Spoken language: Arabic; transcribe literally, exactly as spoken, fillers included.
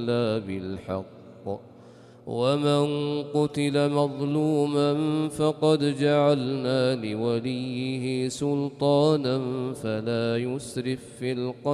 إلا بالحق ومن قتل مظلوما فقد جعلنا لوليه سلطانا فلا يسرف في القتل